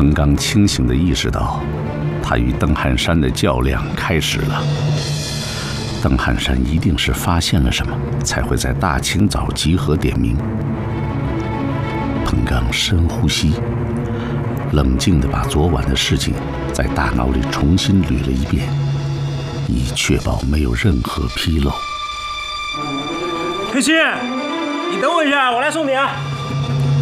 彭刚清醒地意识到，他与邓汉山的较量开始了。邓汉山一定是发现了什么，才会在大清早集合点名。彭刚深呼吸，冷静地把昨晚的事情在大脑里重新捋了一遍，以确保没有任何纰漏。 佩奇，你等我一下，我来送你啊。